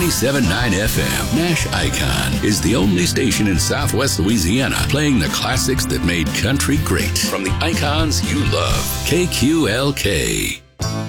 97.9 FM. Nash Icon is the only station in Southwest Louisiana playing the classics that made country great. From the icons you love, KQLK.